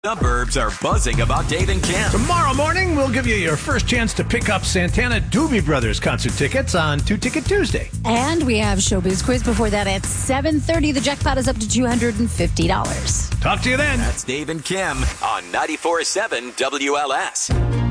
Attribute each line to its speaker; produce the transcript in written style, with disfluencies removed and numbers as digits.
Speaker 1: Suburbs are buzzing about Dave and Kim.
Speaker 2: Tomorrow morning, we'll give you your first chance to pick up Santana Doobie Brothers concert tickets on 2-Ticket Tuesday.
Speaker 3: And we have Showbiz Quiz before that at 7:30. The jackpot is up to $250.
Speaker 2: Talk to you then.
Speaker 1: That's Dave and Kim on 94.7 WLS.